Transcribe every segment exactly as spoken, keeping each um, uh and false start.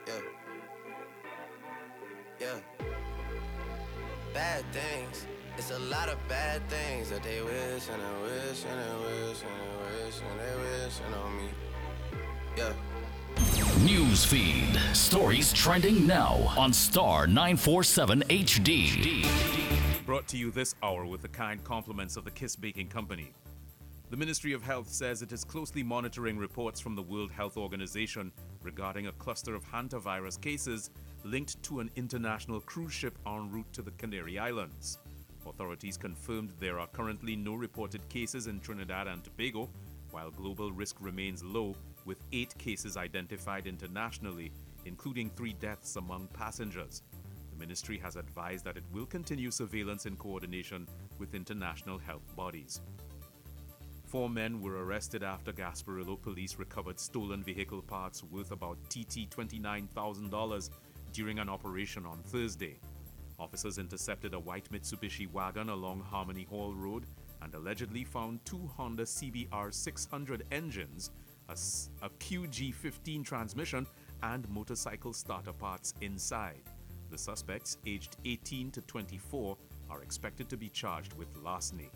Yeah. Yeah. Bad things. It's a lot of bad things that they wish and they wish and they wish and they wish and they wishing on me. Yeah. News feed. Stories trending now on Star nine forty-seven H D. Brought to you this hour with the kind compliments of the Kiss Baking Company. The Ministry of Health says it is closely monitoring reports from the World Health Organization regarding a cluster of hantavirus cases linked to an international cruise ship en route to the Canary Islands. Authorities confirmed there are currently no reported cases in Trinidad and Tobago, while global risk remains low, with eight cases identified internationally, including three deaths among passengers. The ministry has advised that it will continue surveillance in coordination with international health bodies. Four men were arrested after Gasparillo police recovered stolen vehicle parts worth about T T twenty-nine thousand dollars during an operation on Thursday. Officers intercepted a white Mitsubishi wagon along Harmony Hall Road and allegedly found two Honda C B R six hundred engines, a, a Q G fifteen transmission, and motorcycle starter parts inside. The suspects, aged eighteen to twenty-four, are expected to be charged with larceny.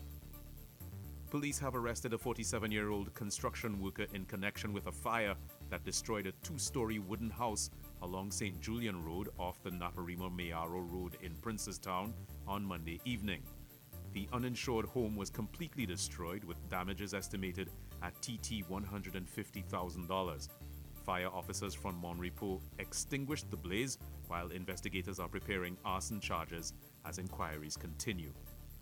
Police have arrested a forty-seven-year-old construction worker in connection with a fire that destroyed a two-story wooden house along Saint Julian Road off the Naparima-Mayaro Road in Princestown on Monday evening. The uninsured home was completely destroyed, with damages estimated at T T one hundred fifty thousand dollars. Fire officers from Monrepo extinguished the blaze, while investigators are preparing arson charges as inquiries continue.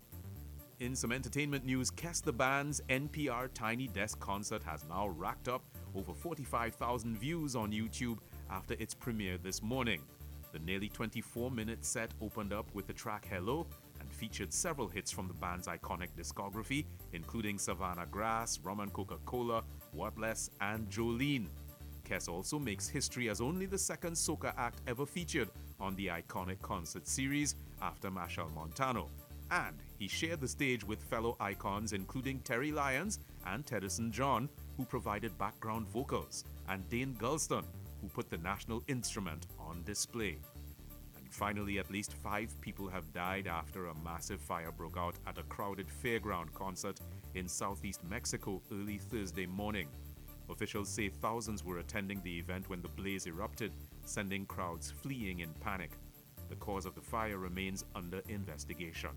In some entertainment news, Kes the Band's N P R Tiny Desk concert has now racked up over forty-five thousand views on YouTube after its premiere this morning. The nearly twenty-four minute set opened up with the track Hello and featured several hits from the band's iconic discography, including Savannah Grass, Rum and Coca-Cola, What Less, and Jolene. Kes also makes history as only the second soca act ever featured on the iconic concert series after Machel Montano. And he shared the stage with fellow icons including Terry Lyons and Tedderson John, who provided background vocals, and Dane Gulston, who put the national instrument on display. And finally, at least five people have died after a massive fire broke out at a crowded fairground concert in southeast Mexico early Thursday morning. Officials say thousands were attending the event when the blaze erupted, sending crowds fleeing in panic. The cause of the fire remains under investigation.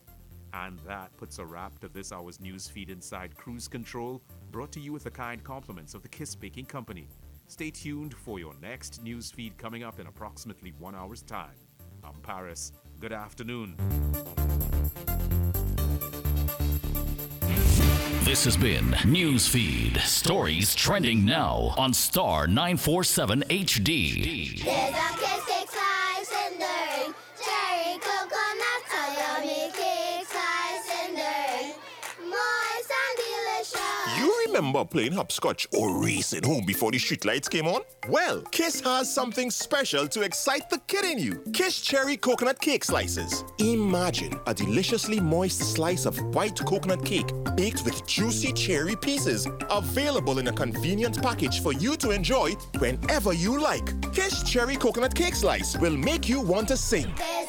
And that puts a wrap to this hour's news feed inside Cruise Control, brought to you with the kind compliments of the Kiss Baking Company. Stay tuned for your next news feed coming up in approximately one hour's time. I'm Paris. Good afternoon. This has been Newsfeed. Stories trending now on Star nine forty-seven H D. There's a kiss cake slice in there, cherry coconut, a yummy cake slice in there, moist and delicious. You remember playing hopscotch or racing home before the streetlights came on? Well, Kiss has something special to excite the kid in you. Kiss Cherry Coconut Cake Slices. Imagine a deliciously moist slice of white coconut cake baked with juicy cherry pieces, available in a convenient package for you to enjoy whenever you like. Kiss Cherry Coconut Cake Slice will make you want to sing. There's